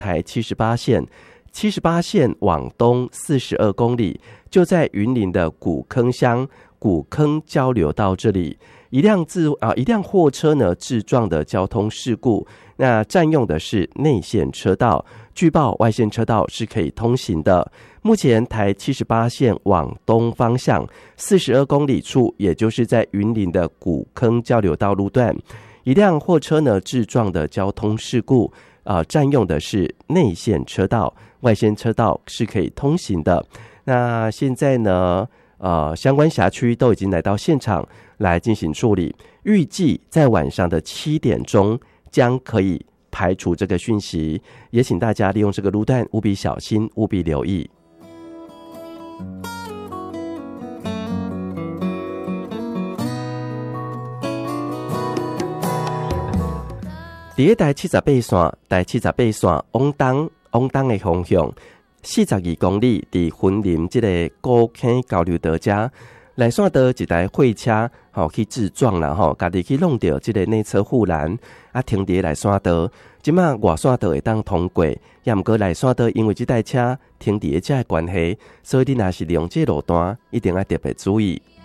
台78线，78线往东42公里，就在云林的古坑乡古坑交流道这里，一辆货车呢自撞的交通事故，那占用的是内线车道，据报外线车道是可以通行的。目前台78线往东方向42公里处，也就是在云林的古坑交流道路段，一辆货车呢自撞的交通事故，占用的是内线车道，外线车道是可以通行的。那现在呢，相关辖区都已经来到现场来进行处理，预计在晚上的7点钟将可以排除这个讯息，也请大家利用这个路段务必小心，务必留意。伫台78线，台78线往东的方向，42公里，伫云林这个古坑交流道遮，内线道一台货车去自撞啦家己去弄到这个内侧护栏，停伫内线道，即马外线道会当通过，也毋过内线道因为这台车停伫遮的关系，所以你若是利用这路段，一定要特别注意。